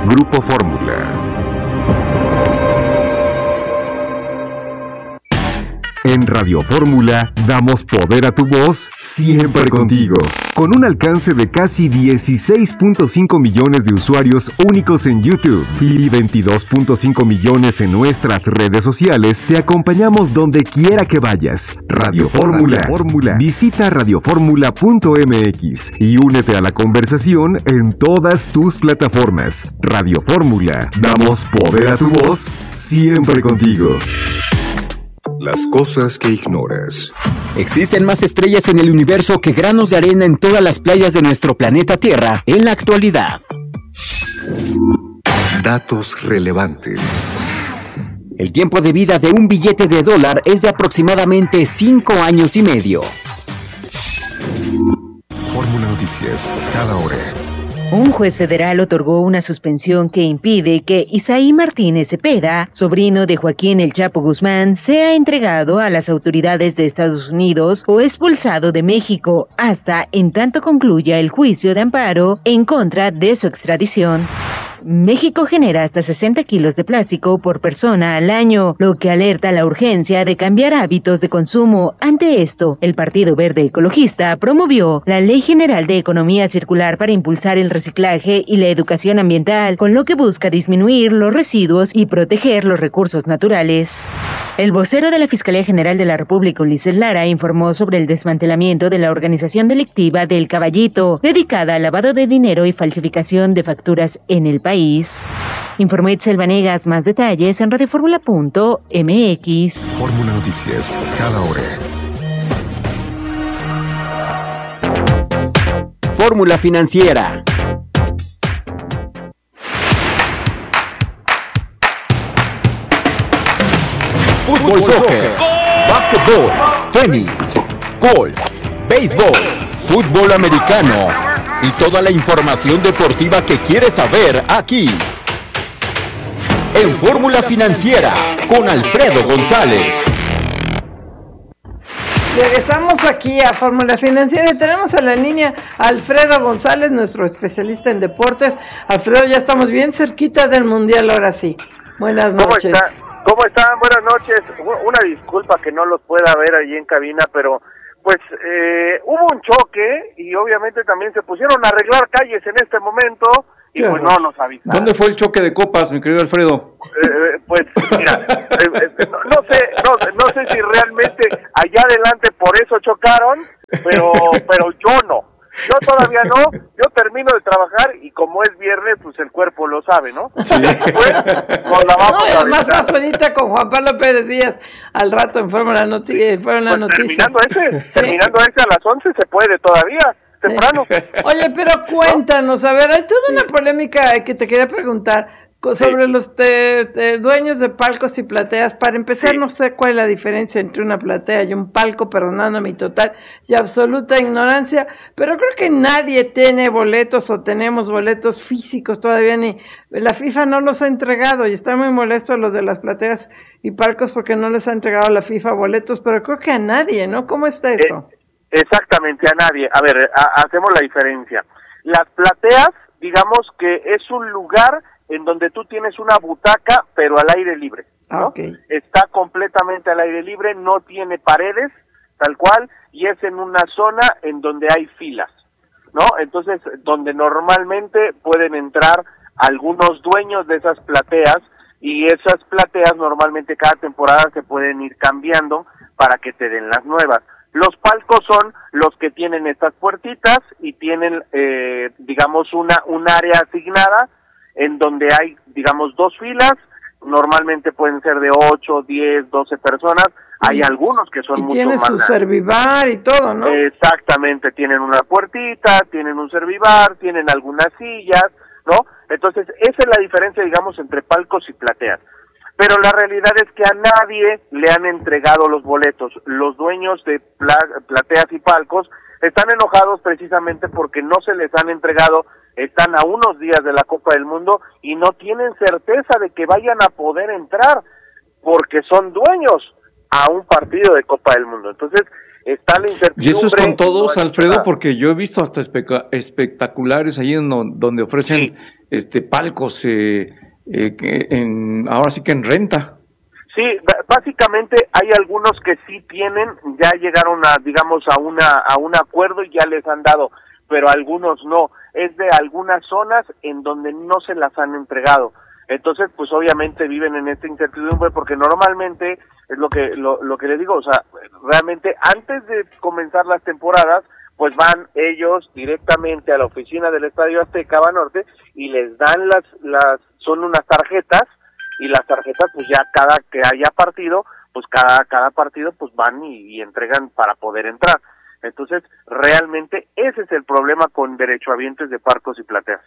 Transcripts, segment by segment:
Grupo Fórmula. En Radio Fórmula damos poder a tu voz siempre contigo. Con un alcance de casi 16.5 millones de usuarios únicos en YouTube y 22.5 millones en nuestras redes sociales, te acompañamos donde quiera que vayas. Radio Fórmula. Visita radioformula.mx y únete a la conversación en todas tus plataformas. Radio Fórmula. Damos poder a tu voz siempre contigo. Las cosas que ignoras. Existen más estrellas en el universo que granos de arena en todas las playas de nuestro planeta Tierra en la actualidad. Datos relevantes. El tiempo de vida de un billete de $1 es de aproximadamente 5 años y medio. Fórmula Noticias, cada hora. Un juez federal otorgó una suspensión que impide que Isaí Martínez Cepeda, sobrino de Joaquín El Chapo Guzmán, sea entregado a las autoridades de Estados Unidos o expulsado de México hasta en tanto concluya el juicio de amparo en contra de su extradición. México genera hasta 60 kilos de plástico por persona al año, lo que alerta la urgencia de cambiar hábitos de consumo. Ante esto, el Partido Verde Ecologista promovió la Ley General de Economía Circular para impulsar el reciclaje y la educación ambiental, con lo que busca disminuir los residuos y proteger los recursos naturales. El vocero de la Fiscalía General de la República, Ulises Lara, informó sobre el desmantelamiento de la organización delictiva del Caballito, dedicada al lavado de dinero y falsificación de facturas en el país. Informó Itzel Vanegas. Más detalles en radioformula.mx. Fórmula Noticias, cada hora. Fórmula Financiera. Fútbol, soccer, básquetbol, tenis, golf, béisbol, fútbol americano y toda la información deportiva que quieres saber aquí. En Fórmula Financiera con Alfredo González. Regresamos aquí a Fórmula Financiera y tenemos a la línea Alfredo González, nuestro especialista en deportes. Alfredo, ya estamos bien cerquita del Mundial, ahora sí. Buenas noches. ¿Cómo están? Buenas noches. Una disculpa que no los pueda ver allí en cabina, pero pues hubo un choque y obviamente también se pusieron a arreglar calles en este momento y pues no nos avisaron. ¿Dónde fue el choque de copas, mi querido Alfredo? Pues mira, no sé si realmente allá adelante por eso chocaron, pero yo no. Yo todavía no, yo termino de trabajar y como es viernes, pues el cuerpo lo sabe, ¿no? Sí. Pues, nos la vamos a además más bonita con Juan Pablo Pérez Díaz al rato en Fórmula Noticias. Terminando ese a las 11 se puede todavía, temprano. Oye, pero cuéntanos, a ver, hay toda una polémica que te quería preguntar sobre los dueños de palcos y plateas. Para empezar, no sé cuál es la diferencia entre una platea y un palco, perdonando mi total y absoluta ignorancia, pero creo que nadie tiene boletos o tenemos boletos físicos todavía, ni la FIFA no los ha entregado y está muy molesto los de las plateas y palcos porque no les ha entregado la FIFA boletos, pero creo que a nadie, ¿no? ¿Cómo está esto? Exactamente, a nadie. A ver, hacemos la diferencia. Las plateas, digamos que es un lugar en donde tú tienes una butaca, pero al aire libre, ¿no? Okay. Está completamente al aire libre, no tiene paredes, tal cual, y es en una zona en donde hay filas, ¿no? Entonces, donde normalmente pueden entrar algunos dueños de esas plateas, y esas plateas normalmente cada temporada se pueden ir cambiando para que te den las nuevas. Los palcos son los que tienen estas puertitas y tienen, digamos, un área asignada, en donde hay, digamos, 2 filas, normalmente pueden ser de 8, 10, 12 personas, hay algunos que son mucho más. Y tiene su servibar y todo, ¿no? Exactamente, tienen una puertita, tienen un servibar, tienen algunas sillas, ¿no? Entonces, esa es la diferencia, digamos, entre palcos y plateas. Pero la realidad es que a nadie le han entregado los boletos. Los dueños de plateas y palcos están enojados precisamente porque no se les han entregado. Están a unos días de la Copa del Mundo y no tienen certeza de que vayan a poder entrar porque son dueños a un partido de Copa del Mundo. Entonces, está la incertidumbre. Y eso es con todos, Alfredo, porque yo he visto hasta espectaculares ahí donde ofrecen palcos, ahora sí que en renta. Sí, básicamente hay algunos que sí tienen, ya llegaron digamos, a un acuerdo y ya les han dado, pero algunos no. Es de algunas zonas en donde no se las han entregado. Entonces, pues obviamente viven en esta incertidumbre porque normalmente es lo que les digo, o sea, realmente antes de comenzar las temporadas, pues van ellos directamente a la oficina del Estadio Azteca Banorte y les dan son unas tarjetas, y las tarjetas pues ya cada que haya partido, pues cada partido pues van y entregan para poder entrar. Entonces, realmente ese es el problema con derechohabientes de palcos y plateas.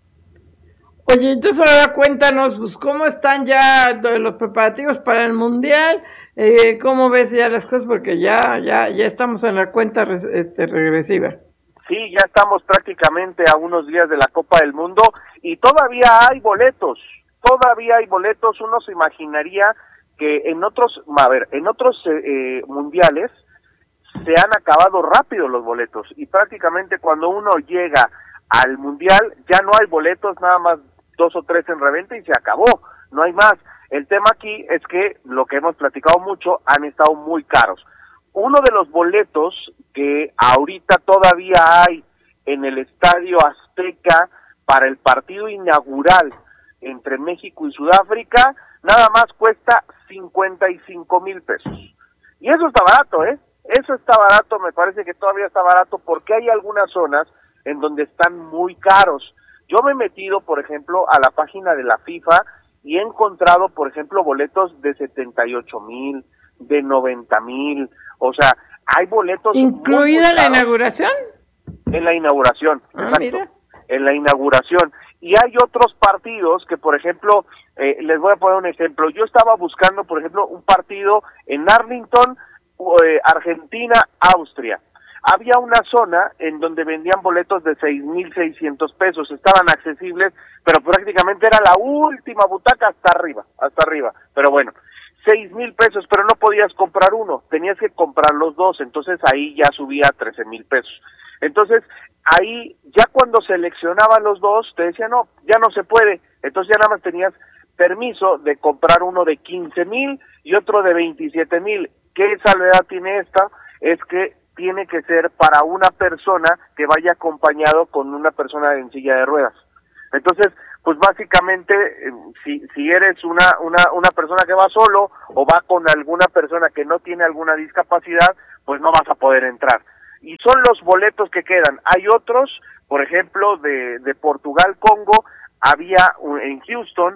Oye, entonces ahora cuéntanos, pues, ¿cómo están ya los preparativos para el Mundial? ¿Cómo ves ya las cosas? Porque ya estamos en la cuenta regresiva. Sí, ya estamos prácticamente a unos días de la Copa del Mundo y todavía hay boletos. Uno se imaginaría que en otros mundiales se han acabado rápido los boletos y prácticamente cuando uno llega al mundial ya no hay boletos, nada más 2 o 3 en reventa y se acabó, no hay más. El tema aquí es que lo que hemos platicado mucho, han estado muy caros. Uno de los boletos que ahorita todavía hay en el Estadio Azteca para el partido inaugural entre México y Sudáfrica, nada más cuesta 55,000 pesos. Y eso está barato, Eso está barato, me parece que todavía está barato porque hay algunas zonas en donde están muy caros. Yo me he metido, por ejemplo, a la página de la FIFA y he encontrado, por ejemplo, boletos de 78,000, de 90,000, o sea, hay boletos ¿incluida la inauguración? En la inauguración, exacto. Mira. En la inauguración. Y hay otros partidos que, por ejemplo, les voy a poner un ejemplo. Yo estaba buscando, por ejemplo, un partido en Arlington, Argentina, Austria. Había una zona en donde vendían boletos de 6,600 pesos, estaban accesibles, pero prácticamente era la última butaca hasta arriba, pero bueno, 6,000 pesos, pero no podías comprar uno, tenías que comprar los dos, entonces ahí ya subía a 13,000 pesos. Entonces, ahí, ya cuando seleccionaban los dos, te decían, no, ya no se puede, entonces ya nada más tenías permiso de comprar uno de 15,000 y otro de 27,000. ¿Qué salvedad tiene esta? Es que tiene que ser para una persona que vaya acompañado con una persona en silla de ruedas. Entonces, pues básicamente, si eres una persona que va solo o va con alguna persona que no tiene alguna discapacidad, pues no vas a poder entrar. Y son los boletos que quedan. Hay otros, por ejemplo, de Portugal-Congo, había en Houston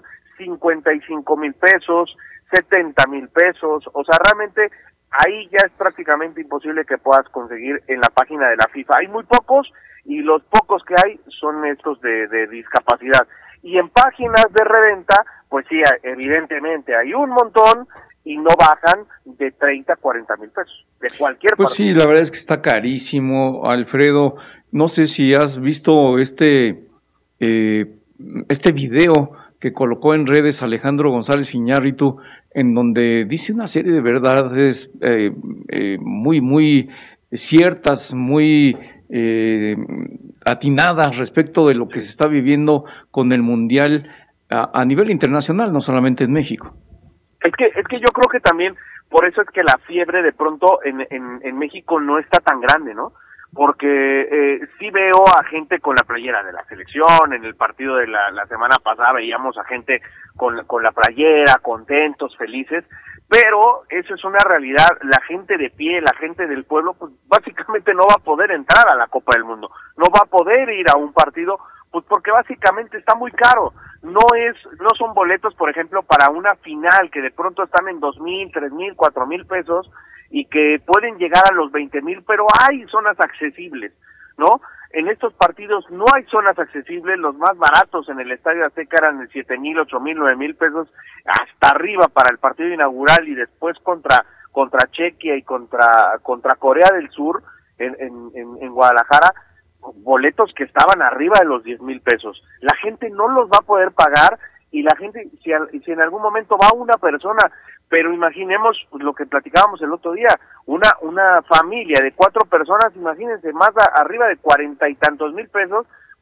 55,000 pesos, 70,000 pesos, o sea, realmente ahí ya es prácticamente imposible que puedas conseguir en la página de la FIFA. Hay muy pocos y los pocos que hay son estos de discapacidad. Y en páginas de reventa, pues sí, evidentemente hay un montón y no bajan de 30 a 40,000 pesos, de cualquier Pues partido. sí, la verdad es que está carísimo, Alfredo. No sé si has visto este video que colocó en redes Alejandro González Iñárritu, en donde dice una serie de verdades muy, muy ciertas, muy atinadas respecto de lo que se está viviendo con el Mundial a nivel internacional, no solamente en México. Es que yo creo que también, por eso es que la fiebre de pronto en México no está tan grande, ¿no? Porque sí veo a gente con la playera de la selección, en el partido de la semana pasada veíamos a gente con la playera, contentos, felices, pero eso es una realidad. La gente de pie, la gente del pueblo, pues básicamente no va a poder entrar a la Copa del Mundo, no va a poder ir a un partido, pues porque básicamente está muy caro. No son boletos, por ejemplo, para una final que de pronto están en 2,000, 3,000, 4,000 pesos y que pueden llegar a los 20,000, pero hay zonas accesibles, ¿no? En estos partidos no hay zonas accesibles, los más baratos en el Estadio Azteca eran de 7,000, 8,000, 9,000 pesos hasta arriba para el partido inaugural y después contra Chequia y contra Corea del Sur en Guadalajara, boletos que estaban arriba de los 10,000 pesos. La gente no los va a poder pagar y la gente, si en algún momento va una persona, pero imaginemos lo que platicábamos el otro día, una familia de 4 personas, imagínense, más arriba de 40 y tantos mil pesos,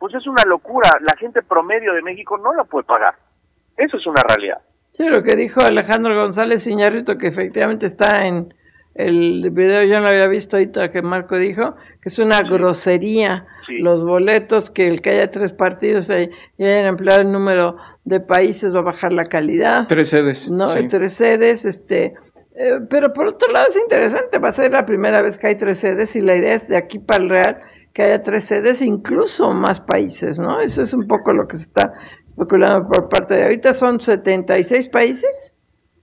pues es una locura. La gente promedio de México no la puede pagar. Eso es una realidad. Sí, lo que dijo Alejandro González Iñárritu, que efectivamente está en el video, yo no lo había visto ahorita que Marco dijo, que es una grosería. Sí. Los boletos, que el que haya 3 partidos y hayan empleado el número de países va a bajar la calidad. 3 sedes. No, sí. 3 sedes, pero por otro lado es interesante, va a ser la primera vez que hay 3 sedes y la idea es de aquí para el Real que haya 3 sedes, incluso más países, ¿no? Eso es un poco lo que se está especulando por parte de ahorita. ¿Son 76 países?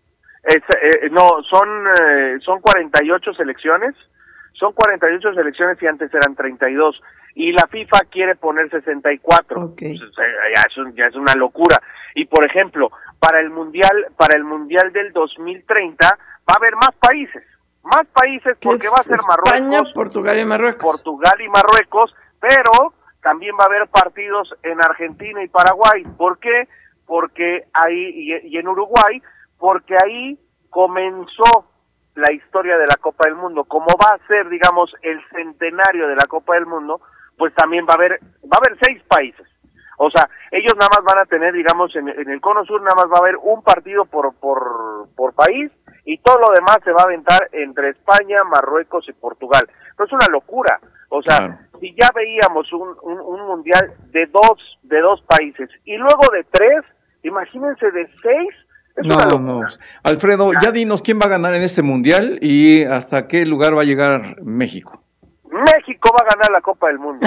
No, son 48 selecciones. Son 48 selecciones y antes eran 32. Y la FIFA quiere poner 64. Okay. Ya es una locura. Y por ejemplo, para el mundial del 2030 va a haber más países porque va a ser España, Marruecos, Portugal y Marruecos, pero también va a haber partidos en Argentina y Paraguay. ¿Por qué? Porque ahí y en Uruguay, porque ahí comenzó la historia de la Copa del Mundo. Como va a ser, digamos, el centenario de la Copa del Mundo, pues también va a haber 6 países. O sea, ellos nada más van a tener, digamos, en el Cono Sur nada más va a haber un partido por país, y todo lo demás se va a aventar entre España, Marruecos y Portugal. Pero es una locura. O sea, claro, si ya veíamos un mundial de dos países y luego de 3, imagínense de 6. No. Alfredo, ya dinos quién va a ganar en este mundial y hasta qué lugar va a llegar México. México va a ganar la Copa del Mundo.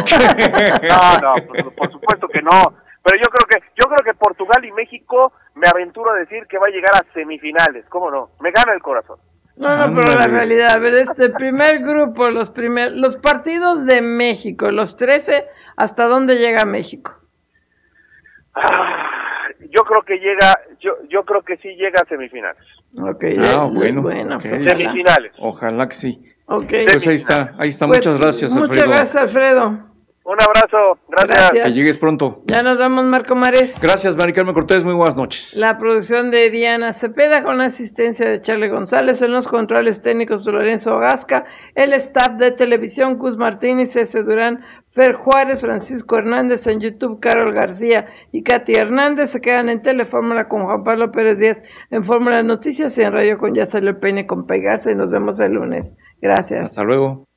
No, por supuesto que no. Pero yo creo que Portugal y México, me aventuro a decir que va a llegar a semifinales. ¿Cómo no? Me gana el corazón. No, pero la realidad, a ver, primer grupo, los partidos de México, los 13, ¿hasta dónde llega México? Yo creo que yo creo que sí llega a semifinales. Okay, bueno, okay. Pues semifinales. Ojalá que sí. Okay. Pues ahí está. Pues, Muchas gracias, Alfredo. Muchas gracias, Alfredo. Un abrazo, gracias. Que llegues pronto. Ya nos vamos, Marco Mares. Gracias, Mari Carmen Cortés, muy buenas noches. La producción de Diana Cepeda con la asistencia de Charlie González, en los controles técnicos de Lorenzo Gasca, el staff de televisión Gus Martínez, C. Durán, Fer Juárez, Francisco Hernández, en YouTube Carol García y Katy Hernández. Se quedan en Telefórmula con Juan Pablo Pérez Díaz, en Fórmula Noticias y en Radio con Ya Salió el Peine con Pegarse, y nos vemos el lunes. Gracias. Hasta luego.